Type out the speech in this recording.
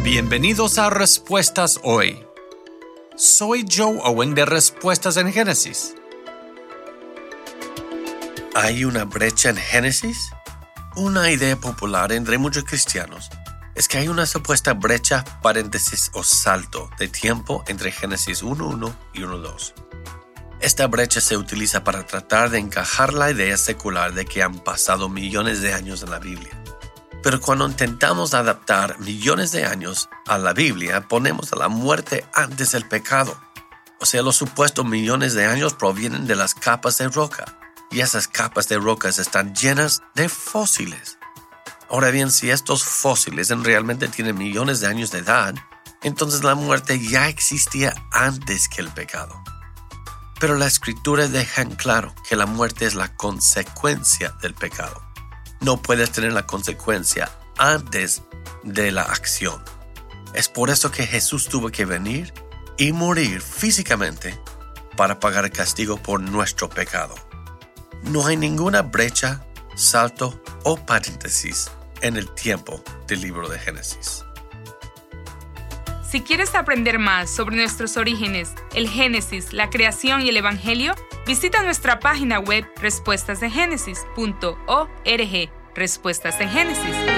Bienvenidos a Respuestas Hoy. Soy Joe Owen de Respuestas en Génesis. ¿Hay una brecha en Génesis? Una idea popular entre muchos cristianos es que hay una supuesta brecha, paréntesis o salto de tiempo entre Génesis 1.1 y 1.2. Esta brecha se utiliza para tratar de encajar la idea secular de que han pasado millones de años en la Biblia. Pero cuando intentamos adaptar millones de años a la Biblia, ponemos a la muerte antes del pecado. O sea, los supuestos millones de años provienen de las capas de roca, y esas capas de rocas están llenas de fósiles. Ahora bien, si estos fósiles realmente tienen millones de años de edad, entonces la muerte ya existía antes que el pecado. Pero la Escritura deja en claro que la muerte es la consecuencia del pecado. No puedes tener la consecuencia antes de la acción. Es por eso que Jesús tuvo que venir y morir físicamente para pagar el castigo por nuestro pecado. No hay ninguna brecha, salto o paréntesis en el tiempo del libro de Génesis. Si quieres aprender más sobre nuestros orígenes, el Génesis, la creación y el Evangelio, visita nuestra página web respuestasdegénesis.org. Respuestas en Génesis.